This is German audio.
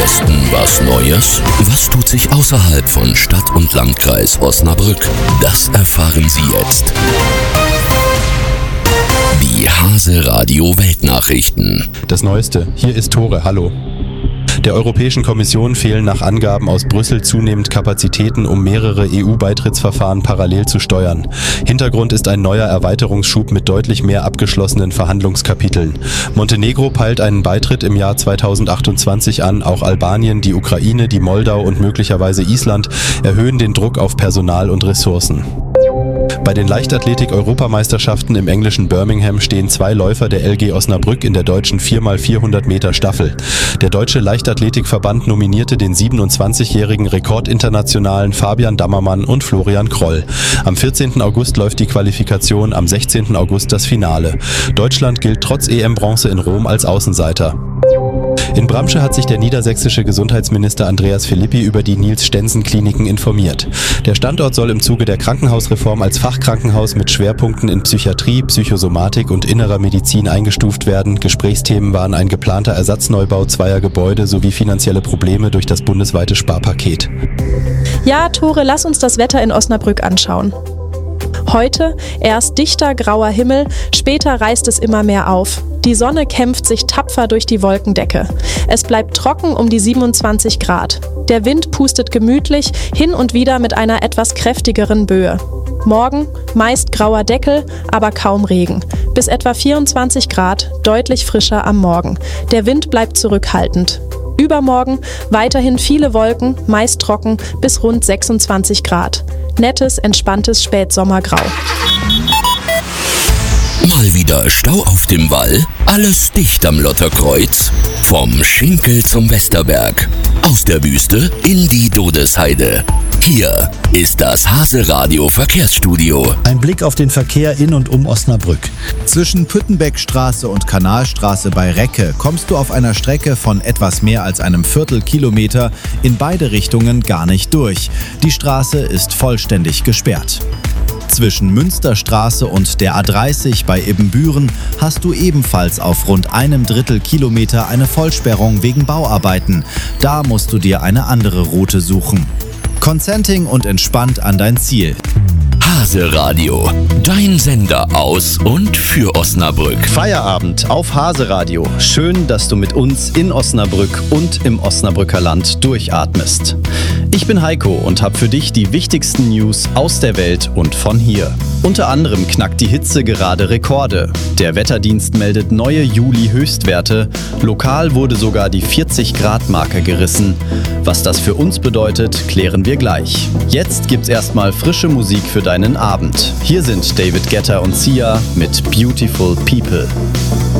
Westen was Neues? Was tut sich außerhalb von Stadt und Landkreis Osnabrück? Das erfahren Sie jetzt. Die Hase Radio Weltnachrichten. Das Neueste. Hier ist Tore. Hallo. Der Europäischen Kommission fehlen nach Angaben aus Brüssel zunehmend Kapazitäten, um mehrere EU-Beitrittsverfahren parallel zu steuern. Hintergrund ist ein neuer Erweiterungsschub mit deutlich mehr abgeschlossenen Verhandlungskapiteln. Montenegro peilt einen Beitritt im Jahr 2028 an, auch Albanien, die Ukraine, die Moldau und möglicherweise Island erhöhen den Druck auf Personal und Ressourcen. Bei den Leichtathletik-Europameisterschaften im englischen Birmingham stehen 2 Läufer der LG Osnabrück in der deutschen 4x400 Meter Staffel. Der Deutsche Leichtathletikverband nominierte den 27-jährigen Rekordinternationalen Fabian Dammermann und Florian Kroll. Am 14. August läuft die Qualifikation, am 16. August das Finale. Deutschland gilt trotz EM-Bronze in Rom als Außenseiter. In Bramsche hat sich der niedersächsische Gesundheitsminister Andreas Philippi über die Niels-Stensen-Kliniken informiert. Der Standort soll im Zuge der Krankenhausreform als Fachkrankenhaus mit Schwerpunkten in Psychiatrie, Psychosomatik und innerer Medizin eingestuft werden. Gesprächsthemen waren ein geplanter Ersatzneubau 2 Gebäude sowie finanzielle Probleme durch das bundesweite Sparpaket. Ja, Tore, lass uns das Wetter in Osnabrück anschauen. Heute erst dichter grauer Himmel, später reißt es immer mehr auf. Die Sonne kämpft sich tapfer durch die Wolkendecke. Es bleibt trocken um die 27 Grad. Der Wind pustet gemütlich, hin und wieder mit einer etwas kräftigeren Böe. Morgen meist grauer Deckel, aber kaum Regen. Bis etwa 24 Grad, deutlich frischer am Morgen. Der Wind bleibt zurückhaltend. Übermorgen weiterhin viele Wolken, meist trocken bis rund 26 Grad. Nettes, entspanntes Spätsommergrau. Mal wieder Stau auf dem Wall? Alles dicht am Lotterkreuz? Vom Schinkel zum Westerberg. Aus der Wüste in die Dodesheide. Hier ist das Hase Radio Verkehrsstudio. Ein Blick auf den Verkehr in und um Osnabrück. Zwischen Püttenbeckstraße und Kanalstraße bei Recke kommst du auf einer Strecke von etwas mehr als einem Viertelkilometer in beide Richtungen gar nicht durch. Die Straße ist vollständig gesperrt. Zwischen Münsterstraße und der A30 bei Ibbenbüren hast du ebenfalls auf rund einem Drittelkilometer eine Vollsperrung wegen Bauarbeiten. Da musst du dir eine andere Route suchen. Consenting und entspannt an dein Ziel. Hase Radio, dein Sender aus und für Osnabrück. Feierabend auf Hase Radio. Schön, dass du mit uns in Osnabrück und im Osnabrücker Land durchatmest. Ich bin Heiko und habe für dich die wichtigsten News aus der Welt und von hier. Unter anderem knackt die Hitze gerade Rekorde. Der Wetterdienst meldet neue Juli-Höchstwerte. Lokal wurde sogar die 40-Grad-Marke gerissen. Was das für uns bedeutet, klären wir gleich. Jetzt gibt's erstmal frische Musik für deinen Abend. Hier sind David Guetta und Sia mit Beautiful People.